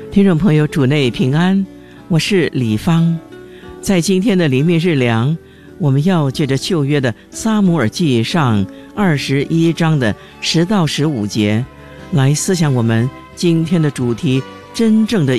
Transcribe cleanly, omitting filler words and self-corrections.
听众朋友，主内平安，我是李芳。在今天的灵命日粮，我们要借着旧约的撒母耳记上21章的10到15节来思想我们今天的主题，真正的